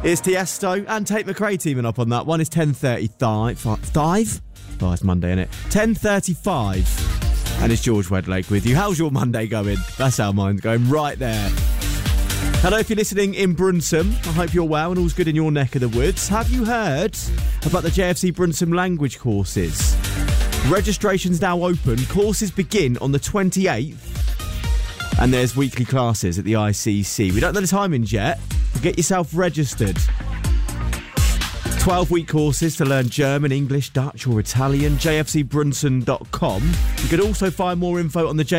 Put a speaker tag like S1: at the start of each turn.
S1: It's Tiesto and Tate McRae teaming up on that one. It's 10:35. Oh, it's Monday, isn't it? 10:35. And it's George Wedlake with you. How's your Monday going? That's how mine's going right there. Hello, if you're listening in Brunsum, I hope you're well and all's good in your neck of the woods. Have you heard about the JFC Brunsum language courses? Registration's now open. Courses begin on the 28th. And there's weekly classes at the ICC. We don't know the timings yet, but get yourself registered. 12-week courses to learn German, English, Dutch or Italian. jfcbrunson.com. You could also find more info on the